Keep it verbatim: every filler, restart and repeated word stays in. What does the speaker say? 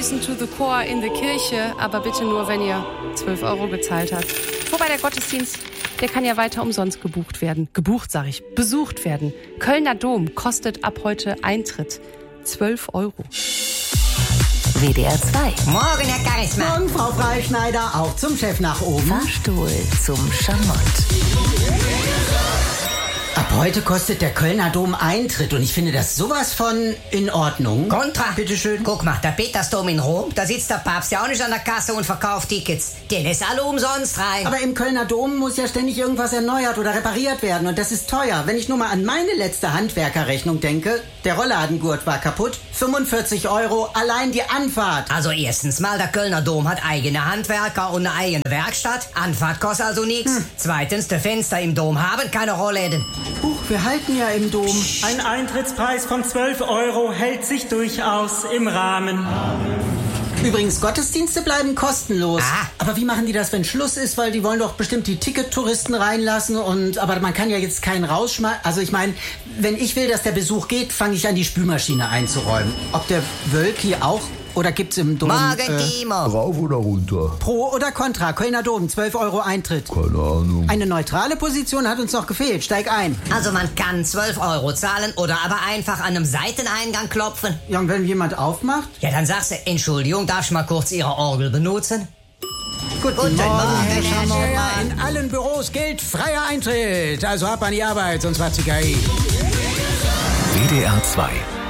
Listen to the Choir in the Kirche, aber bitte nur, wenn ihr zwölf Euro gezahlt habt. Wobei der Gottesdienst, der kann ja weiter umsonst gebucht werden. Gebucht, sag ich, besucht werden. Kölner Dom kostet ab heute Eintritt zwölf Euro. W D R zwei. Morgen, Herr Charisma. Morgen, Frau Freischneider, auch zum Chef nach oben. Fahrstuhl zum Schamott. Ab heute kostet der Kölner Dom Eintritt und ich finde das sowas von in Ordnung. Kontra. Bitteschön. Guck mal, der Petersdom in Rom, da sitzt der Papst ja auch nicht an der Kasse und verkauft Tickets. Der lässt alle umsonst rein. Aber im Kölner Dom muss ja ständig irgendwas erneuert oder repariert werden und das ist teuer. Wenn ich nur mal an meine letzte Handwerkerrechnung denke, der Rolladengurt war kaputt, fünfundvierzig Euro, allein die Anfahrt. Also erstens mal, der Kölner Dom hat eigene Handwerker und eine eigene Werkstatt. Anfahrt kostet also nichts. Hm. Zweitens, die Fenster im Dom haben keine Rollläden. Huch, wir halten ja im Dom. Ein Eintrittspreis von zwölf Euro hält sich durchaus im Rahmen. Übrigens, Gottesdienste bleiben kostenlos. Ah. Aber wie machen die das, wenn Schluss ist? Weil die wollen doch bestimmt die Ticket-Touristen reinlassen. Und aber man kann ja jetzt keinen rausschmeißen. Also ich meine, wenn ich will, dass der Besuch geht, fange ich an, die Spülmaschine einzuräumen. Ob der Wölki auch... Oder gibt's im Dom... Morgen, äh, Timo. Rauf oder runter? Pro oder Contra? Kölner Dom, zwölf Euro Eintritt. Keine Ahnung. Eine neutrale Position hat uns noch gefehlt. Steig ein. Also man kann zwölf Euro zahlen oder aber einfach an einem Seiteneingang klopfen. Ja, und wenn jemand aufmacht? Ja, dann sagst du, Entschuldigung, darf ich mal kurz Ihre Orgel benutzen? Guten, Guten Morgen, Morgen, Herr Herr Schamott. Schirmann. In allen Büros gilt freier Eintritt. Also ab an die Arbeit, sonst war C K I. W D R zwei.